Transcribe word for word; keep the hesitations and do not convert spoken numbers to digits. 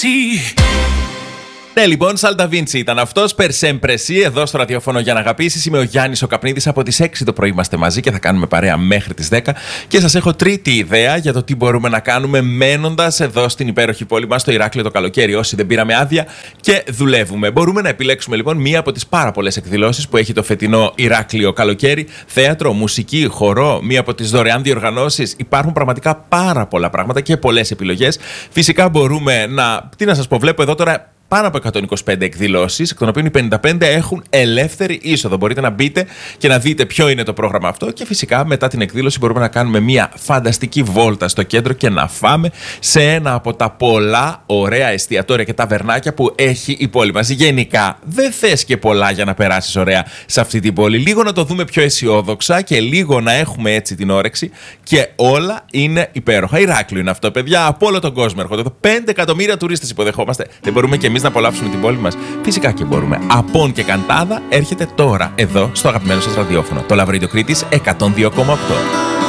Ναι, λοιπόν, Σάλτα Βίντσι ήταν αυτό. Περσέμπρεση, εδώ στο ραδιόφωνο για να αγαπήσει. Είμαι ο Γιάννης ο Καπνίδης. Από τις έξι το πρωί είμαστε μαζί και θα κάνουμε παρέα μέχρι τις δέκα. Και σας έχω τρίτη ιδέα για το τι μπορούμε να κάνουμε μένοντας εδώ στην υπέροχη πόλη μας, στο Ηράκλειο το καλοκαίρι. Όσοι δεν πήραμε άδεια και δουλεύουμε. Μπορούμε να επιλέξουμε λοιπόν μία από τις πάρα πολλές εκδηλώσεις που έχει το φετινό Ηράκλειο καλοκαίρι. Θέατρο, μουσική, χορό, μία από τις δωρεάν διοργανώσεις. Υπάρχουν πραγματικά πάρα πολλά πράγματα και πολλές επιλογές. Φυσικά μπορούμε να. Τι να σας πω, βλέπω εδώ τώρα. Πάνω από εκατόν είκοσι πέντε εκδηλώσεις, εκ των οποίων οι πενήντα πέντε έχουν ελεύθερη είσοδο. Μπορείτε να μπείτε και να δείτε ποιο είναι το πρόγραμμα αυτό. Και φυσικά μετά την εκδήλωση μπορούμε να κάνουμε μια φανταστική βόλτα στο κέντρο και να φάμε σε ένα από τα πολλά ωραία εστιατόρια και ταβερνάκια που έχει η πόλη μας. Γενικά, δεν θες και πολλά για να περάσεις ωραία σε αυτή την πόλη. Λίγο να το δούμε πιο αισιόδοξα και λίγο να έχουμε έτσι την όρεξη. Και όλα είναι υπέροχα. Ηράκλειο είναι αυτό, παιδιά. Από όλο τον κόσμο έρχονται εδώ. πέντε εκατομμύρια τουρίστες υποδεχόμαστε. Δεν μπορούμε κι εμείς να απολαύσουμε την πόλη μας? Φυσικά και μπορούμε. Απόν και Καντάδα έρχεται τώρα εδώ στο αγαπημένο σας ραδιόφωνο, το Love Radio Κρήτης εκατόν δύο κόμμα οκτώ.